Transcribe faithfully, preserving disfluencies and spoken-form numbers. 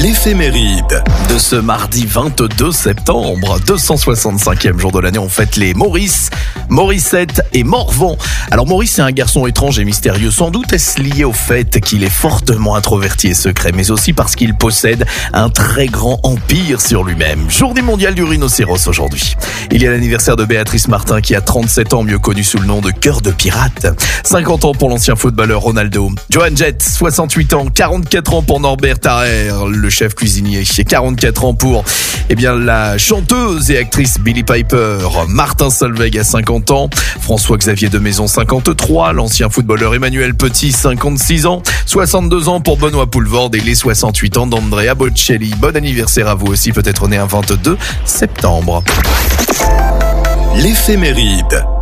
L'éphéméride de ce mardi vingt-deux septembre, deux cent soixante-cinquième jour de l'année, on fête les Maurice, Morissette et Morvan. Alors Maurice est un garçon étrange et mystérieux, sans doute est-ce lié au fait qu'il est fortement introverti et secret, mais aussi parce qu'il possède un très grand empire sur lui-même. Journée mondiale du rhinocéros aujourd'hui. Il y a l'anniversaire de Béatrice Martin qui a trente-sept ans, mieux connu sous le nom de Cœur de Pirate. cinquante ans pour l'ancien footballeur Ronaldo. Joan Jett, soixante-huit ans, quarante-quatre ans pour Norbert Tarrer, le chef cuisinier, quarante-quatre ans pour eh bien la chanteuse et actrice Billie Piper. Martin Solveig a cinquante ans, François-Xavier de Maison cinquante-trois, l'ancien footballeur Emmanuel Petit cinquante-six ans, soixante-deux ans pour Benoît Poulvorde et les soixante-huit ans d'Andrea Bocelli. Bon anniversaire à vous aussi, peut-être né un vingt-deux septembre. L'éphéméride.